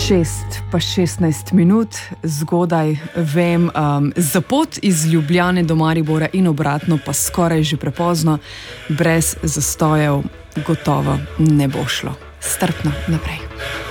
6:16, zgodaj, vem, za pot iz Ljubljane do Maribora in obratno pa skoraj že prepozno, brez zastojev gotovo ne bo šlo. Strpno naprej.